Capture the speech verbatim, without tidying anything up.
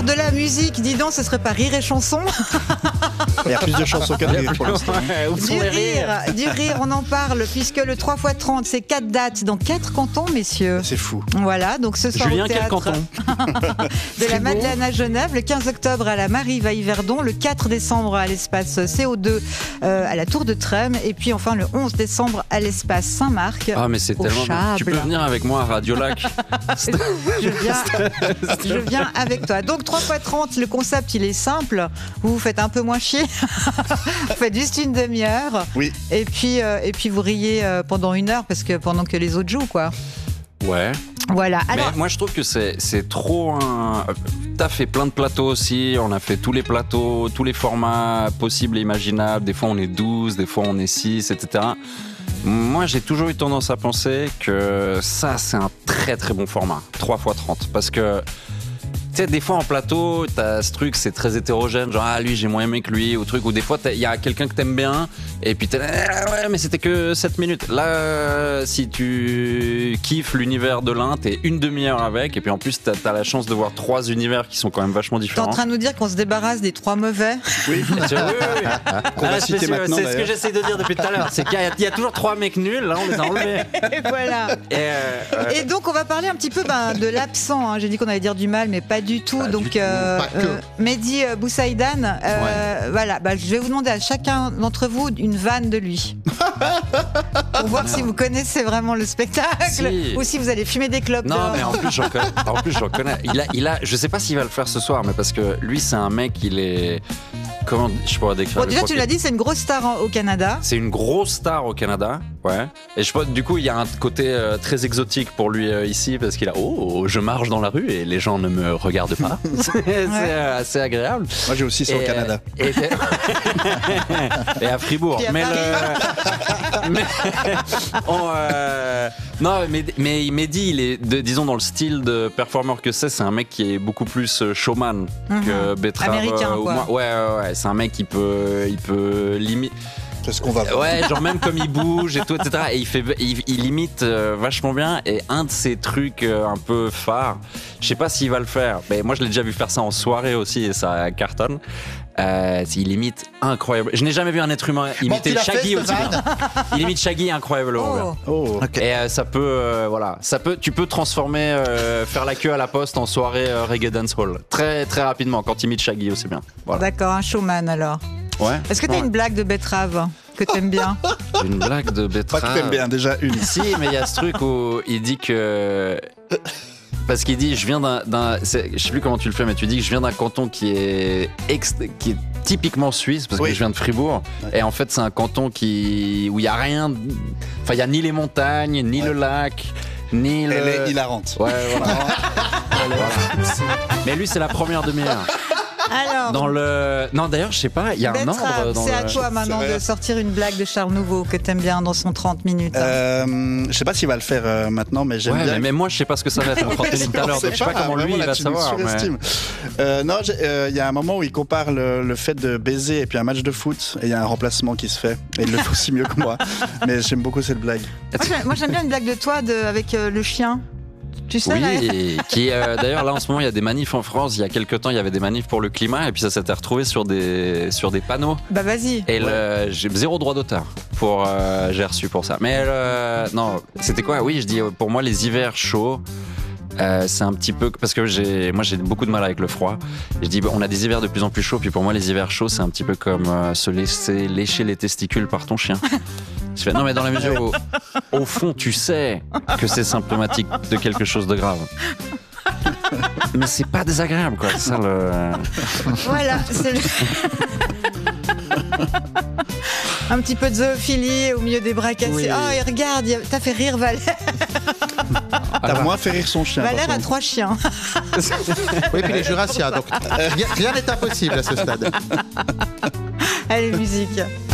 Alors de la musique, dis donc, ce serait pas Rire et Chanson? Il y a plus de chansons qu'à rire pour l'instant. Du rire, du rire, on en parle, puisque le trois fois trente, c'est quatre dates dans quatre cantons, messieurs. C'est fou. Voilà, donc ce soir Julien, au quel théâtre canton? de la Madeleine à Genève, le quinze octobre à la Marie-Vaille-Verdon, le quatre décembre à l'espace C O deux euh, à la Tour de Trême, et puis enfin le onze décembre à l'espace Saint-Marc. Ah mais c'est au tellement bien. Tu peux Chable. venir avec moi à Radio Lac. je, viens, je viens avec toi. Donc trois fois trente, le concept il est simple. Vous vous faites un peu moins chier. Vous faites juste une demi-heure. Oui. Et puis, euh, et puis vous riez euh, pendant une heure parce que pendant que les autres jouent, quoi. Ouais. Voilà. Alors, Mais moi je trouve que c'est, c'est trop un... T'as fait plein de plateaux aussi, on a fait tous les plateaux, tous les formats possibles et imaginables. Des fois on est douze, des fois on est six, et cetera. Moi j'ai toujours eu tendance à penser que ça c'est un très très bon format, trois fois trente. Parce que tu sais, des fois en plateau, t'as ce truc, c'est très hétérogène, genre ah lui j'ai moins aimé que lui, ou truc, ou des fois il y a quelqu'un que t'aimes bien, et puis t'es là, ah, ouais, mais c'était que sept minutes. Là, si tu kiffes l'univers de l'un, t'es une demi-heure avec, et puis en plus t'as, t'as la chance de voir trois univers qui sont quand même vachement t'es différents. en train de nous dire qu'on se débarrasse des trois mauvais? Oui. Oui, oui, oui. Qu'on va Ah, citer c'est, maintenant, c'est ce que d'ailleurs. j'essaie de dire depuis tout à l'heure, c'est qu'il y a, il y a toujours trois mecs nuls, là on les a enlevés. Et voilà. Et, euh, ouais. Et donc on va parler un petit peu ben, de l'absent, hein. J'ai dit qu'on allait dire du mal, mais pas du tout. Pas donc du tout, euh, pas que. euh, Mehdi euh, Boussaïdan, euh, voilà, bah, je vais vous demander à chacun d'entre vous une vanne de lui. Pour voir si vous connaissez vraiment le spectacle, Si. ou si vous allez fumer des clopes Non, dehors. mais en plus, j'en connais. En plus, j'en connais. Il a, il a, je sais pas s'il va le faire ce soir, mais parce que lui, c'est un mec, il est. Comment je pourrais décrire Bon, le déjà tu profil. l'as dit, c'est une grosse star en- au Canada. C'est une grosse star au Canada, ouais. Et je pense, du coup, il y a un côté euh, très exotique pour lui euh, ici, parce qu'il a oh, je marche dans la rue et les gens ne me regardent pas. c'est c'est, euh, assez agréable. Moi j'ai aussi ça au Et, Canada. Et, et à Fribourg. Puis à mais Paris. le, mais- on, euh, non, mais, mais Mehdi, il est, de- disons, dans le style de performeur que c'est, c'est un mec qui est beaucoup plus euh, showman que Betrave. Américain, ou quoi. moi. Ouais, ouais, ouais. C'est un mec qui peut, il peut limite. C'est ce qu'on va voir. Ouais, genre même comme il bouge et tout, et cetera. Et il fait, il, il imite euh, vachement bien. Et un de ses trucs euh, un peu phares, je sais pas s'il va le faire. Mais moi, je l'ai déjà vu faire ça en soirée aussi, et ça cartonne. Euh, il imite incroyable. Je n'ai jamais vu un être humain imiter il a fait Shaggy cette aussi bien. vanne. Il imite Shaggy incroyablement. Oh. Oh. Et euh, ça peut, euh, voilà, ça peut, tu peux transformer, euh, faire la queue à la poste en soirée euh, reggae dancehall très très rapidement quand il imite Shaggy aussi bien. Voilà. D'accord, un showman alors. Ouais. Est-ce que t'as Ouais. une blague de betterave que t'aimes bien? Une blague de Pas betterave. que t'aimes bien, déjà une. Si, mais il y a ce truc où il dit que. Parce qu'il dit, je viens d'un. d'un c'est- je sais plus comment tu le fais, mais tu dis que je viens d'un canton qui est, ex- qui est typiquement suisse, parce Oui. que je viens de Fribourg. Ouais. Et en fait, c'est un canton qui, où il n'y a rien. de- Enfin, il n'y a ni les montagnes, ni Ouais. le lac, ni le. Elle est hilarante. Ouais, voilà. Voilà. Mais lui, c'est la première demi-heure. Alors, Dans le. Non, d'ailleurs, je sais pas, il y a un Betrave, ordre dans c'est le. à toi maintenant C'est vrai. de sortir une blague de Charles Nouveau que t'aimes bien dans son trente minutes. Euh, je sais pas s'il va le faire euh, maintenant, mais j'aime Ouais, bien. mais, mais moi, je sais pas ce que ça va être en trente minutes tout à l'heure, On sait donc je sais pas comment lui vraiment, il là, va tu nous savoir. mais- surestimes. Euh, non, j'ai- euh, il y a un moment où il compare le, le fait de baiser et puis un match de foot, et il y a un remplacement qui se fait. Et il le fait aussi mieux que moi. Mais j'aime beaucoup cette blague. Moi, j'aime- Moi j'aime bien une blague de toi de, avec euh, le chien. Tu sais, là, Oui, qui euh, d'ailleurs là en ce moment il y a des manifs en France. Il y a quelques temps il y avait des manifs pour le climat et puis ça s'était retrouvé sur des sur des panneaux. bah vas-y. Et le- j'ai zéro droit d'auteur pour euh, j'ai reçu pour ça. Mais euh, non, c'était quoi? Oui, je dis pour moi les hivers chauds. Euh, c'est un petit peu parce que j'ai moi j'ai beaucoup de mal avec le froid. Je dis on a des hivers de plus en plus chauds puis pour moi les hivers chauds c'est un petit peu comme euh, se laisser lécher les testicules par ton chien. Je fais non mais dans la mesure où au fond tu sais que c'est symptomatique de quelque chose de grave. Mais c'est pas désagréable quoi, c'est ça le. Voilà, c'est le... Un petit peu de zoophilie au milieu des bras cassés. Oui. Oh, et regarde, il y a- t'as fait rire Valère. T'as moins fait rire son chien. par Valère a contre. trois chiens. Oui, puis les Jurassiens, donc rien rien n'est impossible à ce stade. Allez, musique.